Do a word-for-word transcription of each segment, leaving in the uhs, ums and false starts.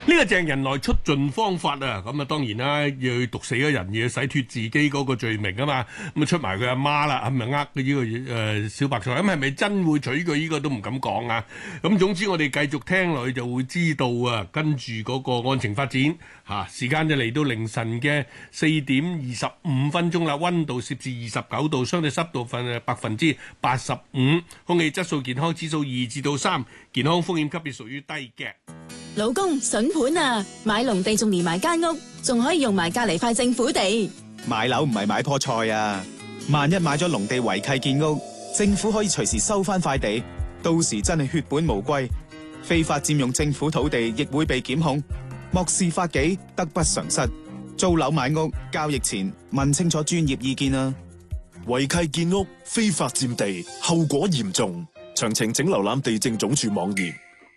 呢個鄭人來出盡方法啊！咁啊，當然啦，要去毒死咗人，要洗脫自己嗰個罪名啊嘛。咁啊，出埋佢阿媽啦，係咪呃佢呢個誒小白菜？咁係咪真會娶佢？呢個都唔敢講啊！咁總之，我哋繼續聽落去就會知道啊。跟住嗰個案情發展嚇、啊，時間就嚟到凌晨嘅四點二十五分鐘啦。溫度攝氏二十九度，相對濕度分誒百分之八十五，空氣質素健康指數二至到三，健康風險級別屬於低嘅。 老公，筍盤啊！買農地仲連埋間屋，仲可以用埋隔離塊政府地。 買樓唔係買棵菜啊！萬一買咗農地違契建屋，政府可以隨時收翻塊地，到時真係血本無歸。非法佔用政府土地亦會被檢控，漠視法紀，得不償失。租樓買屋交易前問清楚專業意見啊！ 違契建屋、非法佔地，後果嚴重。詳情請瀏覽地政總署網頁。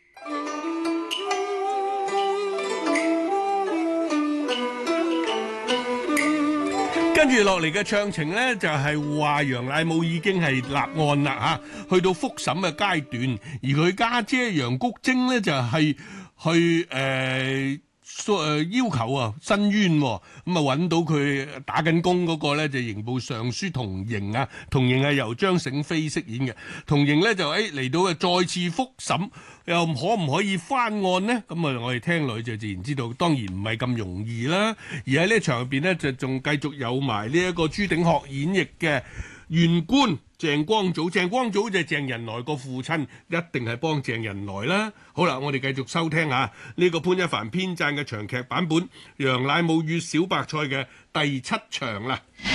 跟住落嚟嘅詳情呢，就係話楊乃武已經係立案啦嚇，去到復審嘅階段，而佢家姐楊谷晶呢，就係去誒誒要求啊申冤，咁啊揾到佢打緊工嗰個呢，就刑部尚書童瑩啊，童瑩係由張醒飛飾演嘅，童瑩呢，就誒嚟到啊再次復審。又可唔可以翻案呢？咁啊，我哋聽落就自然知道，當然唔係咁容易啦。而喺呢場入邊呢，就仲繼續有埋呢一個朱鼎學演繹嘅縣官鄭光祖。鄭光祖就係鄭人來個父親，一定係幫鄭人來啦。好啦，我哋繼續收聽下呢個潘一凡編撰嘅長劇版本《楊乃武與小白菜》嘅第七場啦。